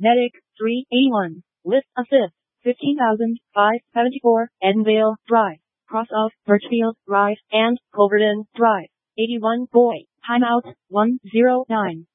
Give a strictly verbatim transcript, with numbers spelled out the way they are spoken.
Medic, three eighty-one. List assist, fifteen thousand five hundred seventy-four. Edenvale Drive. Cross off Birchfield Drive and Culverden Drive. eighty-one Boy. Timeout, one oh nine.